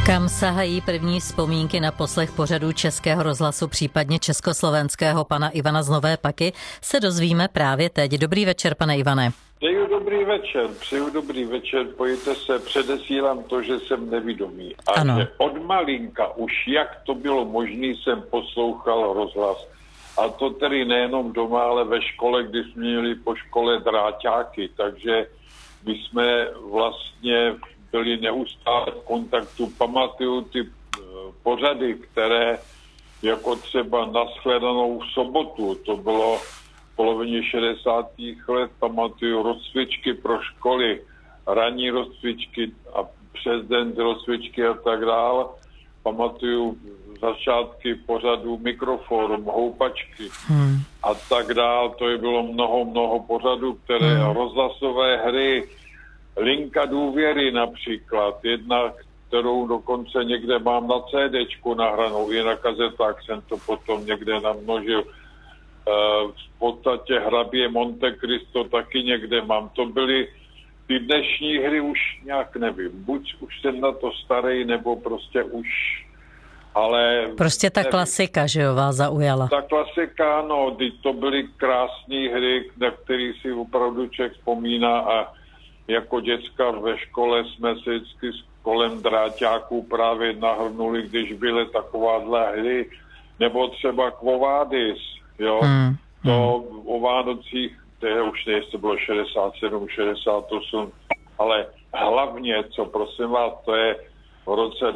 Kam sahají první vzpomínky na poslech pořadů Českého rozhlasu, případně československého pana Ivana z Nové Paky, se dozvíme právě teď. Dobrý večer, pane Ivane. Přeju dobrý večer, pojďte se, předesílám to, že jsem nevidomý. A ano. Že od malinka už jak to bylo možné, jsem poslouchal rozhlas. A to tedy nejenom doma, ale ve škole, kdy jsme měli po škole dráťáky, takže my jsme vlastně byli neustále v kontaktu. Pamatuju ty pořady, které jako třeba Nashledanou v sobotu, to bylo v polovině 60. let, pamatuju rozcvičky pro školy, ranní rozcvičky a přes den rozcvičky a tak dále. Pamatuju začátky pořadu Mikroforum, Houpačky a tak dále. To je bylo mnoho pořadů, které rozhlasové hry, Linka důvěry například, jedna, kterou dokonce někde mám na CDčku nahranou, i na kazetách jsem to potom někde namnožil. V podstatě Hrabě Monte Cristo taky někde mám. To byly ty dnešní hry už nějak nevím. Buď už jsem na to starý, nebo prostě už, ale... Prostě ta klasika, že jo, vás zaujala. Ta klasika, no, to byly krásné hry, na které si opravdu člověk vzpomíná a jako děcka ve škole jsme se vždycky kolem dráťáků právě nahrnuli, když byly takováhle hry, nebo třeba Quo Vadis, jo. To o Vánocích, to je už ne, to bylo 67, 68, ale hlavně, co prosím vás, to je v roce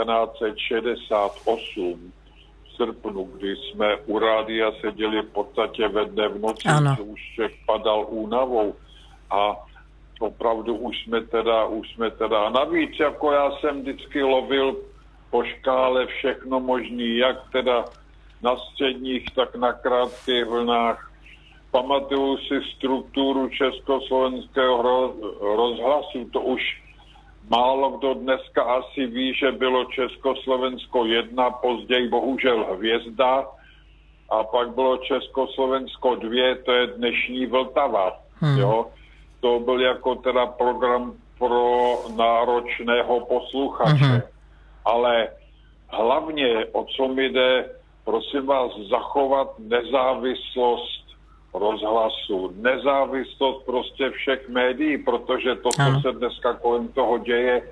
1968 v srpnu, kdy jsme u rádia seděli v podstatě ve dne v noci, že už člověk padal únavou a opravdu už jsme teda, a navíc jako já jsem vždycky lovil po škále všechno možný, jak teda na středních, tak na krátkých vlnách. Pamatuju si strukturu československého rozhlasu, to už málo kdo dneska asi ví, že bylo Československo 1, později bohužel Hvězda, a pak bylo Československo 2, to je dnešní Vltava, jo. To byl jako teda program pro náročného posluchače. Ale hlavně, o co mi jde, prosím vás, zachovat nezávislost rozhlasu, nezávislost prostě všech médií, protože to, co se dneska kolem toho děje,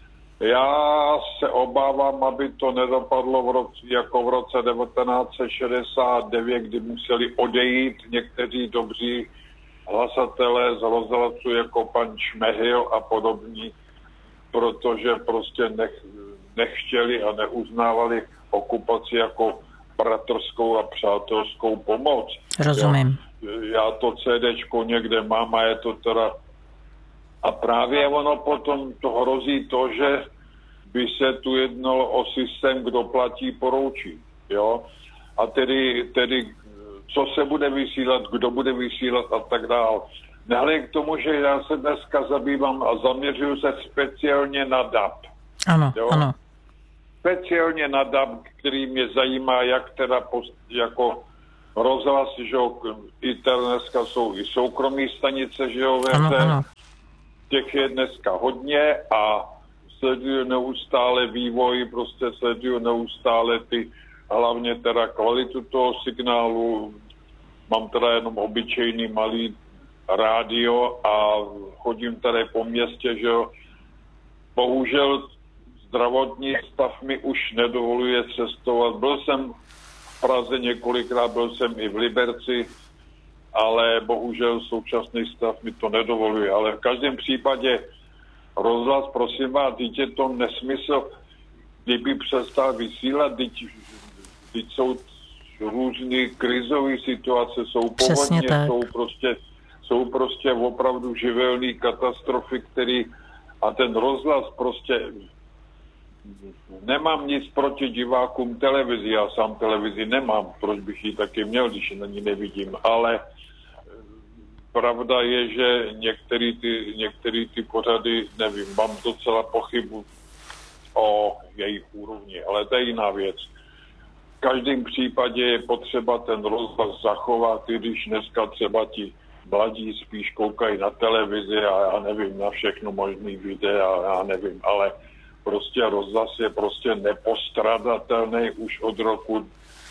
já se obávám, aby to nedopadlo jako v roce 1969, kdy museli odejít někteří dobří hlasatelé z rozhlasu jako pan Šmehil a podobní, protože prostě nechtěli a neuznávali okupaci jako bratrskou a přátelskou pomoc. Rozumím. Já to CDčko někde mám a je to teda... A právě ono potom to hrozí to, že by se tu jednalo o systém, kdo platí, poroučí. Jo? A tedy co se bude vysílat, kdo bude vysílat a tak dál. Nehledě k tomu, že já se dneska zabývám a zaměřuju se speciálně na DAB. Ano. Speciálně na DAB, který mě zajímá, jak teda jako rozhlas, že jo, i dneska jsou i soukromí stanice, že jo, těch je dneska hodně a sleduju neustále vývoj, prostě sleduju neustále ty hlavně teda kvalitu toho signálu. Mám teda jenom obyčejný malý rádio a chodím tady po městě, že jo. Bohužel zdravotní stav mi už nedovoluje cestovat. Byl jsem v Praze několikrát, byl jsem i v Liberci, ale bohužel současný stav mi to nedovoluje. Ale v každém případě rozhlas, prosím vás, teď je to nesmysl, kdyby přestal vysílat, teď jsou různé krizové situace, jsou povodně, jsou prostě opravdu živelné katastrofy, který a ten rozhlas prostě nemám nic proti divákům televizi, já sám televizi nemám, proč bych ji taky měl, když ji na ní nevidím, ale pravda je, že některé ty pořady, nevím, mám docela pochybu o jejich úrovni, ale to je jiná věc. V každém případě je potřeba ten rozhlas zachovat, i když dneska třeba ti mladí spíš koukají na televizi a já nevím, na všechno možný videa, já nevím, ale prostě rozhlas je prostě nepostradatelný už od roku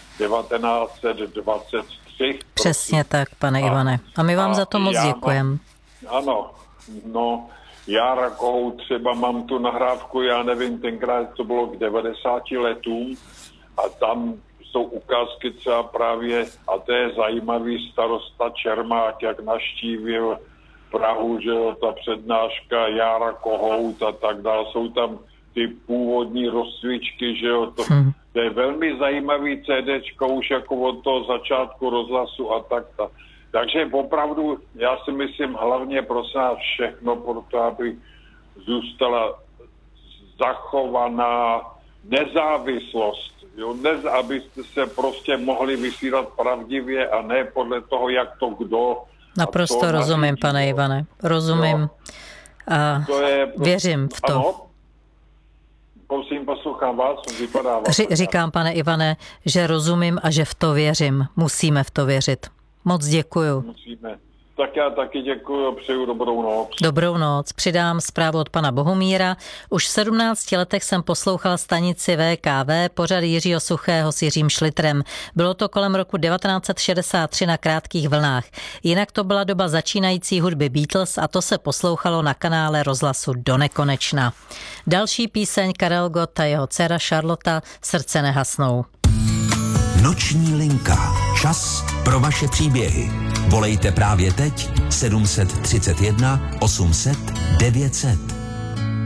1923. Přesně tak, pane Ivane. A my vám za to moc děkujeme. Ano, no, já Rakohou třeba mám tu nahrávku, já nevím, tenkrát to bylo k 90 letům a tam jsou ukázky třeba právě, a to je zajímavý, starosta Čermák, jak navštívil Prahu, že jo, ta přednáška Jára Kohout a tak dále, jsou tam ty původní rozcvičky, že jo, to je velmi zajímavý CDčko už jako od toho začátku rozhlasu a tak. Takže opravdu, já si myslím, hlavně pro nás všechno, proto aby zůstala zachovaná nezávislost, jo, abyste se prostě mohli vysílat pravdivě a ne podle toho, jak to kdo. Naprosto rozumím, pane Ivane, rozumím. Jo. A věřím v to. Ano. Prosím, poslouchám vás, vypadá vás. Říkám, pane Ivane, že rozumím a že v to věřím. Musíme v to věřit. Moc děkuju. Musíme. Tak já taky děkuju, přeju dobrou noc. Dobrou noc. Přidám zprávu od pana Bohumíra. Už v 17 letech jsem poslouchal stanici VKV, pořad Jiřího Suchého s Jiřím Šlitrem. Bylo to kolem roku 1963 na Krátkých vlnách. Jinak to byla doba začínající hudby Beatles a to se poslouchalo na kanále rozhlasu do nekonečna. Další píseň Karel Gott a jeho dcera Charlotta Srdce nehasnou. Noční linka. Čas pro vaše příběhy. Volejte právě teď 731 800 900.